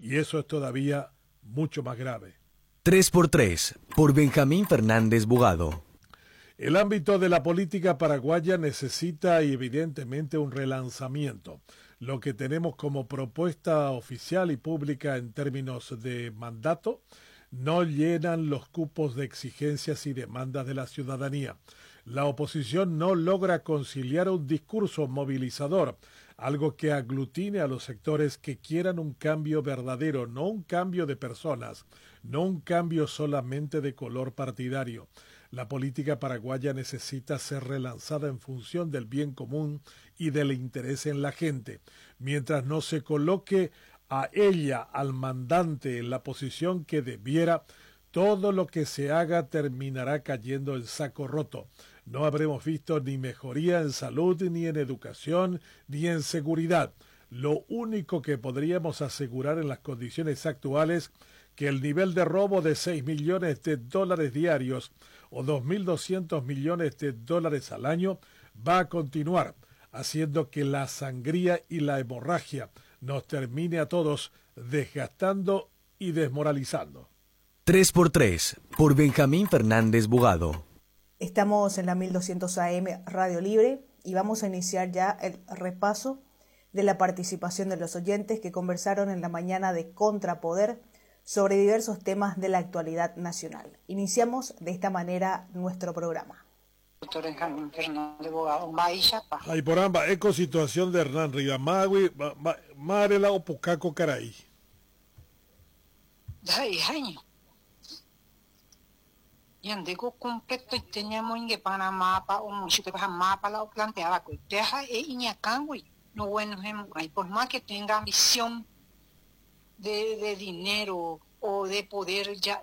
y eso es todavía mucho más grave. 3x3, por Benjamín Fernández Bugado. El ámbito de la política paraguaya necesita evidentemente un relanzamiento. Lo que tenemos como propuesta oficial y pública en términos de mandato no llenan los cupos de exigencias y demandas de la ciudadanía. La oposición no logra conciliar un discurso movilizador, algo que aglutine a los sectores que quieran un cambio verdadero, no un cambio de personas, no un cambio solamente de color partidario. La política paraguaya necesita ser relanzada en función del bien común y del interés en la gente. Mientras no se coloque a ella, al mandante, en la posición que debiera, todo lo que se haga terminará cayendo en saco roto. No habremos visto ni mejoría en salud, ni en educación, ni en seguridad. Lo único que podríamos asegurar en las condiciones actuales que el nivel de robo de 6 millones de dólares diarios o 2.200 millones de dólares al año va a continuar, haciendo que la sangría y la hemorragia nos termine a todos desgastando y desmoralizando. 3x3, por Benjamín Fernández Bugado. Estamos en la 1200 AM Radio Libre y vamos a iniciar ya el repaso de la participación de los oyentes que conversaron en la mañana de Contrapoder sobre diversos temas de la actualidad nacional. Iniciamos de esta manera nuestro programa. Doctor Benjamín Fernández Bugado, Maishapa. Ay, por ambas, eco situación de Hernán Rivamagui, Marela o Pucaco Caray. Dai, año. Yandeco completo y teníamos en Panamá, o mucho que mapa la planteaba, que deja iñacangui, no bueno, hay por más que tenga ambición de dinero o de poder ya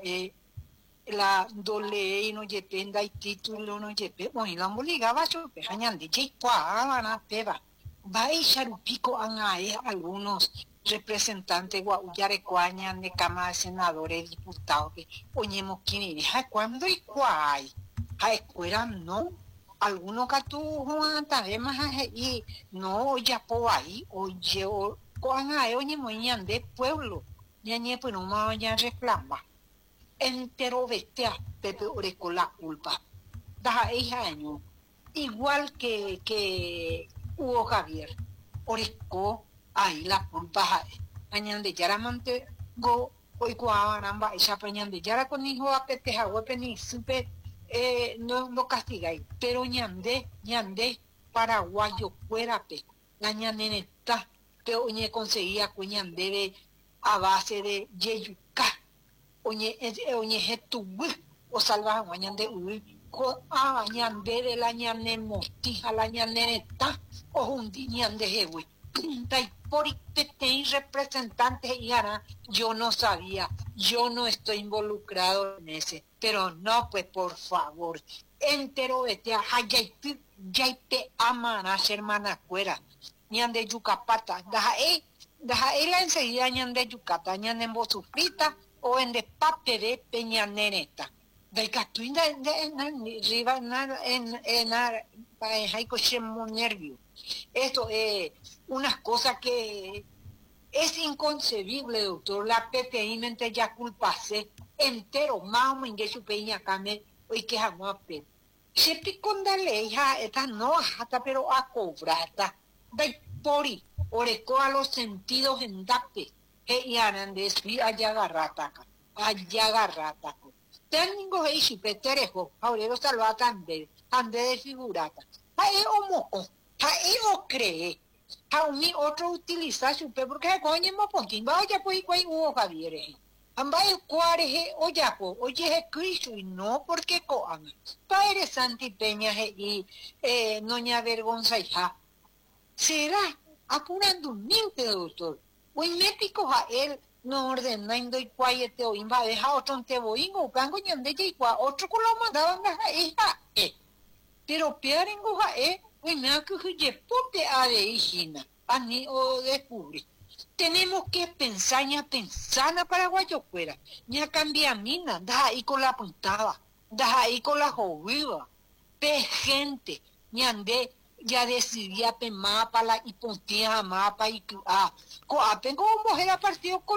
la dole y no dependa y título no depende, bueno, y la moligaba yo pejañan de jaypa na peba va a echar un pico a algunos representantes guayarecuañan de Cámara de Senadores, diputados, que oñemos quién es, cuando y cuál, a escuela no, algunos que tú Juan también más y no ya por ahí, oye, con ahí oñemos de pueblo, ñañe pues no me vayan a reclamar, entero bestia, Pepe Oreco la culpa, da años, igual que Hugo Javier, Oreco, ahí la culpa pañan de Yaramante go hoy cuabanamba esa pañan de Yara con hijo a peteja huepeni supe no castiga pero ñande paraguayo fuera pe la ñanene está pero oñe conseguía cuñan debe a base de yeyuca oñe hetu o salvaje guañan de ko a ñande de la ñane mostija la ñanene está o un ñande hewe por representantes y ahora yo no sabía, yo no estoy involucrado en ese, pero no, pues por favor, entero vete a Jaipe amana hermana cuera, ñan de Yucapata, deja la enseguida ñan de Yucata, ñan en Bosufrita o en de Pape de Peñaneneta. Del Catuín de Riva en Jaico Shemo Nervio. Esto es unas cosas que es inconcebible, doctor. La PPI mente ya culpase entero, más o menos su peña came, hoy que jamás pe. Se picón de ley, esta no, hasta pero a cobrar, de pori, oreco a los sentidos en dape, que yaran de espi allá garrata. Técnico y si peterejo, aurero salva ande de figurata. Ahí o cree. A mí otro utiliza su pe porque coño mo pontin vaya pues cuál Hugo Javier. Ambai cuareje oye Cristo y no porque coan. Padre Santi Peña y Noña Vergonza hija. Será apurando un mente, doctor. Hoy médico a él no ordenando y cuayete o imba deja otro te voy o gango ñande y otro con lo mandaban a hija. Pero piarengo a uy, me ha cogido pote a de hijina, a ni o descubrir. Tenemos que pensar na paraguayo fuera, ni a cambiar mina, da ahí con la puntada, da ahí con la joviva, pe gente, ni ande, ya decidía pe mapa la y puntía mapa y coapen como mujer a partido con